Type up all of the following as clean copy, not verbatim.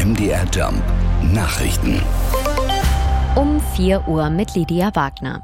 MDR Jump Nachrichten. Um 4 Uhr mit Lydia Wagner.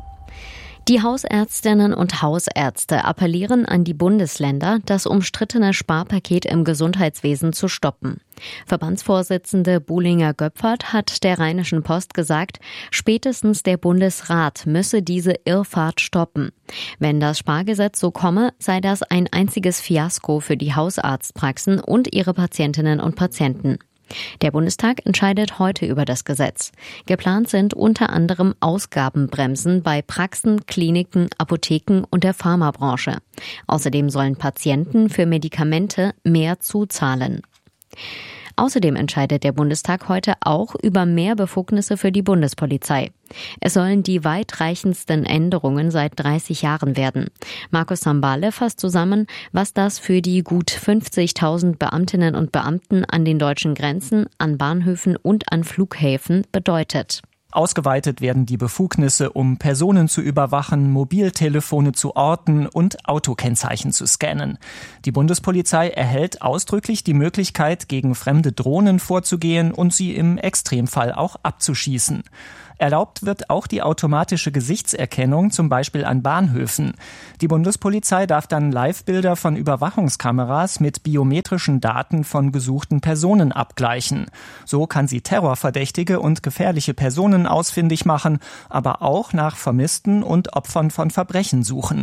Die Hausärztinnen und Hausärzte appellieren an die Bundesländer, das umstrittene Sparpaket im Gesundheitswesen zu stoppen. Verbandsvorsitzende Buhlinger-Göpfert hat der Rheinischen Post gesagt, spätestens der Bundesrat müsse diese Irrfahrt stoppen. Wenn das Spargesetz so komme, sei das ein einziges Fiasko für die Hausarztpraxen und ihre Patientinnen und Patienten. Der Bundestag entscheidet heute über das Gesetz. Geplant sind unter anderem Ausgabenbremsen bei Praxen, Kliniken, Apotheken und der Pharmabranche. Außerdem sollen Patienten für Medikamente mehr zuzahlen. Außerdem entscheidet der Bundestag heute auch über mehr Befugnisse für die Bundespolizei. Es sollen die weitreichendsten Änderungen seit 30 Jahren werden. Markus Sambale fasst zusammen, was das für die gut 50.000 Beamtinnen und Beamten an den deutschen Grenzen, an Bahnhöfen und an Flughäfen bedeutet. Ausgeweitet werden die Befugnisse, um Personen zu überwachen, Mobiltelefone zu orten und Autokennzeichen zu scannen. Die Bundespolizei erhält ausdrücklich die Möglichkeit, gegen fremde Drohnen vorzugehen und sie im Extremfall auch abzuschießen. Erlaubt wird auch die automatische Gesichtserkennung, zum Beispiel an Bahnhöfen. Die Bundespolizei darf dann Livebilder von Überwachungskameras mit biometrischen Daten von gesuchten Personen abgleichen. So kann sie terrorverdächtige und gefährliche Personen ausfindig machen, aber auch nach Vermissten und Opfern von Verbrechen suchen.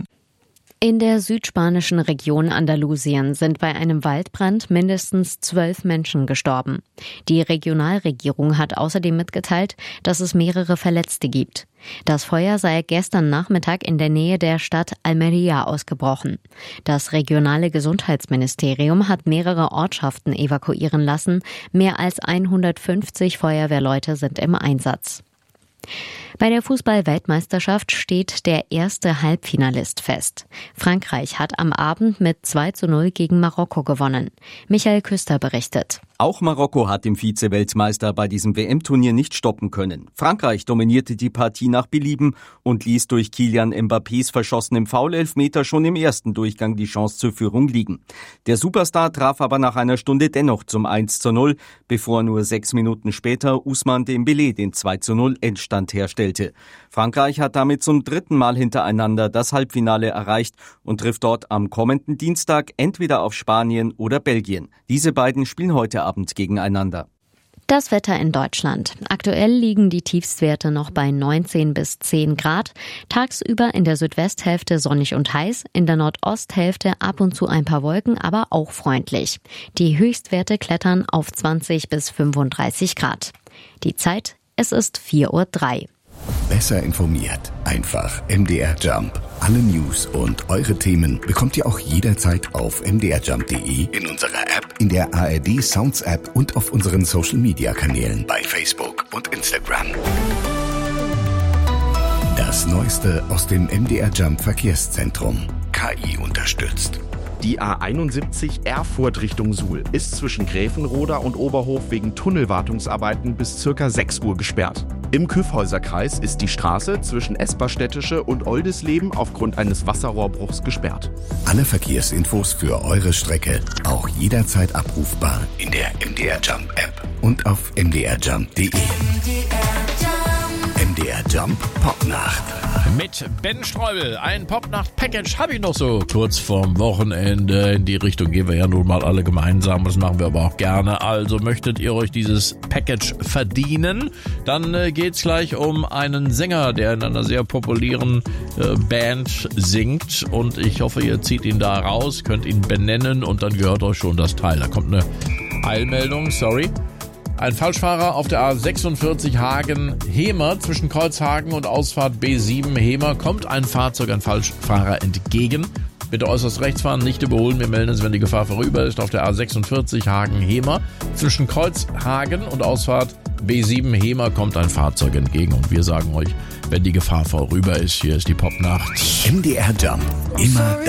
In der südspanischen Region Andalusien sind bei einem Waldbrand mindestens 12 Menschen gestorben. Die Regionalregierung hat außerdem mitgeteilt, dass es mehrere Verletzte gibt. Das Feuer sei gestern Nachmittag in der Nähe der Stadt Almería ausgebrochen. Das regionale Gesundheitsministerium hat mehrere Ortschaften evakuieren lassen. Mehr als 150 Feuerwehrleute sind im Einsatz. Bei der Fußball-Weltmeisterschaft steht der erste Halbfinalist fest. Frankreich hat am Abend mit 2:0 gegen Marokko gewonnen. Michael Küster berichtet. Auch Marokko hat den Vize-Weltmeister bei diesem WM-Turnier nicht stoppen können. Frankreich dominierte die Partie nach Belieben und ließ durch Kylian Mbappés verschossenem Foul-Elfmeter schon im ersten Durchgang die Chance zur Führung liegen. Der Superstar traf aber nach einer Stunde dennoch zum 1:0, bevor nur 6 Minuten später Ousmane Dembélé den 2:0 Endstand herstellte. Frankreich hat damit zum 3. Mal hintereinander das Halbfinale erreicht und trifft dort am kommenden Dienstag entweder auf Spanien oder Belgien. Diese beiden spielen heute Abend gegeneinander. Das Wetter in Deutschland. Aktuell liegen die Tiefstwerte noch bei 19 bis 10 Grad. Tagsüber in der Südwesthälfte sonnig und heiß, in der Nordosthälfte ab und zu ein paar Wolken, aber auch freundlich. Die Höchstwerte klettern auf 20 bis 35 Grad. Die Zeit, es ist 4:03 Uhr. Besser informiert. Einfach MDR Jump. Alle News und eure Themen bekommt ihr auch jederzeit auf mdrjump.de, in unserer App, in der ARD Sounds App und auf unseren Social Media Kanälen bei Facebook und Instagram. Das Neueste aus dem MDR Jump Verkehrszentrum. KI unterstützt. Die A71 Erfurt Richtung Suhl ist zwischen Gräfenroda und Oberhof wegen Tunnelwartungsarbeiten bis ca. 6 Uhr gesperrt. Im Kyffhäuserkreis ist die Straße zwischen Esperstädtische und Oldisleben aufgrund eines Wasserrohrbruchs gesperrt. Alle Verkehrsinfos für eure Strecke auch jederzeit abrufbar in der MDR Jump App und auf mdrjump.de. MDR Jump Popnacht. Mit Ben Streubel. Ein Popnacht-Package habe ich noch so kurz vorm Wochenende. In die Richtung gehen wir ja nun mal alle gemeinsam. Das machen wir aber auch gerne. Also möchtet ihr euch dieses Package verdienen, dann geht's gleich um einen Sänger, der in einer sehr populären Band singt. Und ich hoffe, ihr zieht ihn da raus, könnt ihn benennen und dann gehört euch schon das Teil. Da kommt eine Eilmeldung, sorry. Ein Falschfahrer auf der A46 Hagen-Hemer zwischen Kreuzhagen und Ausfahrt B7 Hemer kommt ein Falschfahrer entgegen. Bitte äußerst rechts fahren, nicht überholen. Wir melden uns, wenn die Gefahr vorüber ist. Auf der A46 Hagen-Hemer zwischen Kreuzhagen und Ausfahrt B7 Hemer kommt ein Fahrzeug entgegen. Und wir sagen euch, wenn die Gefahr vorüber ist, hier ist die Popnacht. MDR Jump. Immer